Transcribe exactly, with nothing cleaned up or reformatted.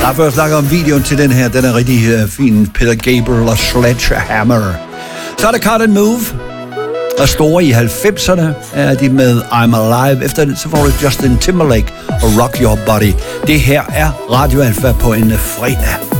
Jeg først snakker om videoen til den her. Den er rigtig uh, fin. Peter Gabriel og Sledgehammer. Så er der Cut and Move. Og store i halvfemserne er de med I'm Alive. Efter det, så får du Justin Timberlake og Rock Your Body. Det her er Radio Alpha på en fredag.